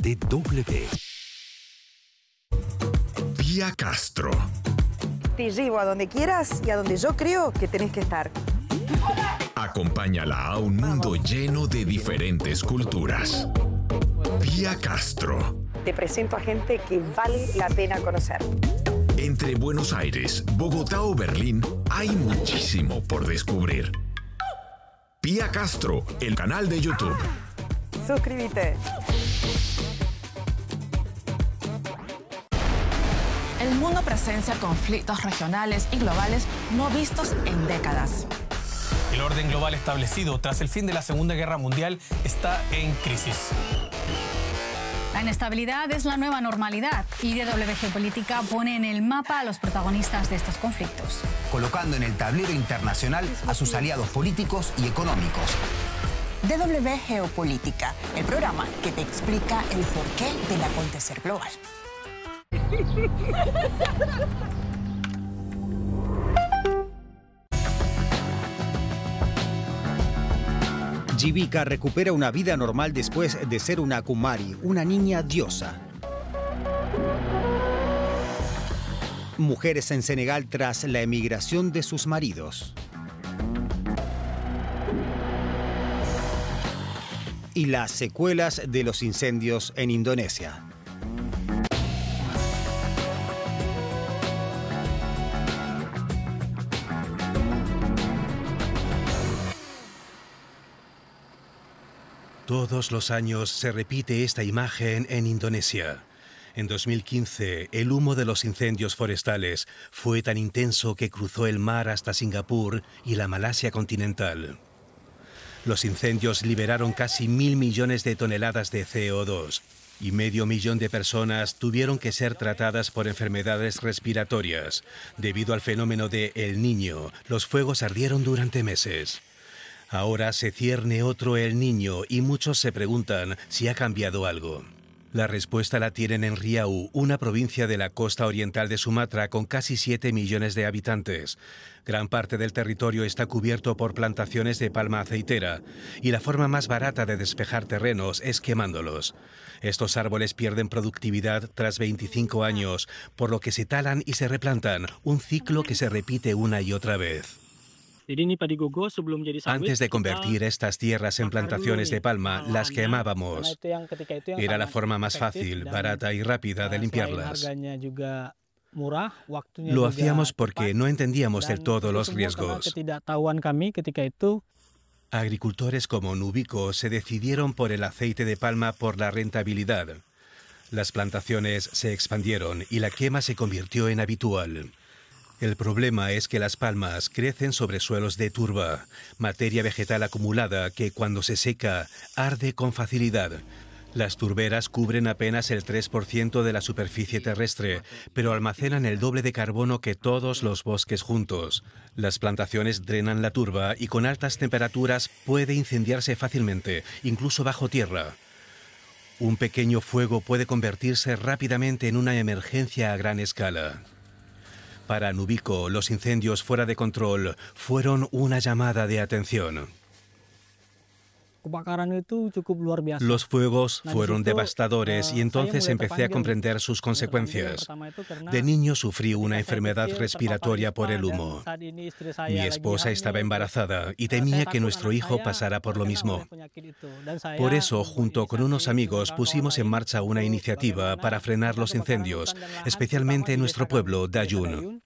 DW. Pía Castro. Te llevo a donde quieras y a donde yo creo que tenés que estar. Acompáñala a un mundo lleno de diferentes culturas. Pía Castro. Te presento a gente que vale la pena conocer. Entre Buenos Aires, Bogotá o Berlín, hay muchísimo por descubrir. Pía Castro, el canal de YouTube. Suscríbete. El mundo presencia conflictos regionales y globales no vistos en décadas. El orden global establecido tras el fin de la Segunda Guerra Mundial está en crisis. La inestabilidad es la nueva normalidad y DW Geopolítica pone en el mapa a los protagonistas de estos conflictos, colocando en el tablero internacional a sus aliados políticos y económicos. DW Geopolítica, el programa que te explica el porqué del acontecer global. Jivika recupera una vida normal después de ser una Kumari, una niña diosa. Mujeres en Senegal tras la emigración de sus maridos. Y las secuelas de los incendios en Indonesia. Todos los años se repite esta imagen en Indonesia. En 2015, el humo de los incendios forestales fue tan intenso que cruzó el mar hasta Singapur y la Malasia continental. Los incendios liberaron casi 1.000 millones de toneladas de CO2 y 500.000 de personas tuvieron que ser tratadas por enfermedades respiratorias. Debido al fenómeno de El Niño, los fuegos ardieron durante meses. Ahora se cierne otro El Niño y muchos se preguntan si ha cambiado algo. La respuesta la tienen en Riau, una provincia de la costa oriental de Sumatra con casi 7 millones de habitantes. Gran parte del territorio está cubierto por plantaciones de palma aceitera y la forma más barata de despejar terrenos es quemándolos. Estos árboles pierden productividad tras 25 años, por lo que se talan y se replantan, un ciclo que se repite una y otra vez. Antes de convertir estas tierras en plantaciones de palma, las quemábamos. Era la forma más fácil, barata y rápida de limpiarlas. Lo hacíamos porque no entendíamos del todo los riesgos. Agricultores como Nubiko se decidieron por el aceite de palma por la rentabilidad. Las plantaciones se expandieron y la quema se convirtió en habitual. El problema es que las palmas crecen sobre suelos de turba, materia vegetal acumulada que cuando se seca arde con facilidad. Las turberas cubren apenas el 3% de la superficie terrestre, pero almacenan el doble de carbono que todos los bosques juntos. Las plantaciones drenan la turba y con altas temperaturas puede incendiarse fácilmente, incluso bajo tierra. Un pequeño fuego puede convertirse rápidamente en una emergencia a gran escala. Para Nubiko, los incendios fuera de control fueron una llamada de atención. Los fuegos fueron devastadores y entonces empecé a comprender sus consecuencias. De niño sufrí una enfermedad respiratoria por el humo. Mi esposa estaba embarazada y temía que nuestro hijo pasara por lo mismo. Por eso, junto con unos amigos, pusimos en marcha una iniciativa para frenar los incendios, especialmente en nuestro pueblo, Dayun.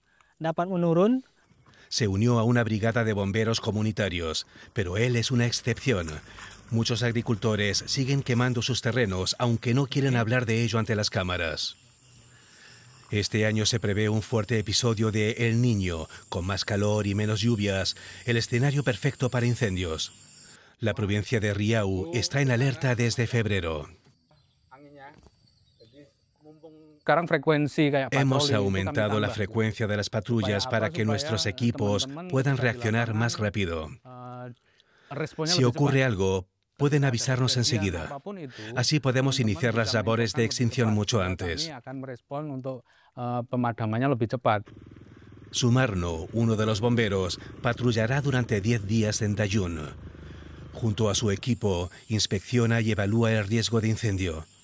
Se unió a una brigada de bomberos comunitarios, pero él es una excepción. Muchos agricultores siguen quemando sus terrenos, aunque no quieren hablar de ello ante las cámaras. Este año se prevé un fuerte episodio de El Niño, con más calor y menos lluvias, el escenario perfecto para incendios. La provincia de Riau está en alerta desde febrero. Hemos aumentado la frecuencia de las patrullas para que nuestros equipos puedan reaccionar más rápido. Si ocurre algo, pueden avisarnos enseguida. Así podemos iniciar las labores de extinción mucho antes. Sumarno, uno de los bomberos, patrullará durante 10 días en Dayun. Junto a su equipo, inspecciona y evalúa el riesgo de incendio.